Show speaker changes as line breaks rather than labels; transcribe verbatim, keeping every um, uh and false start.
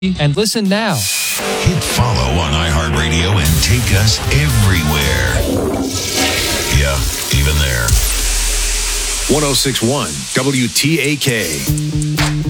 and listen now.
Hit follow on iHeartRadio and take us everywhere. Yeah, even there.
one oh six point one W T A K.